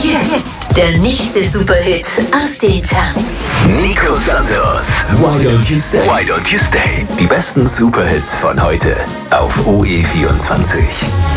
Jetzt der nächste Superhit aus den Charts. Nico Santos, Why Don't You Stay? Why Don't You Stay? Die besten Superhits von heute auf OE24.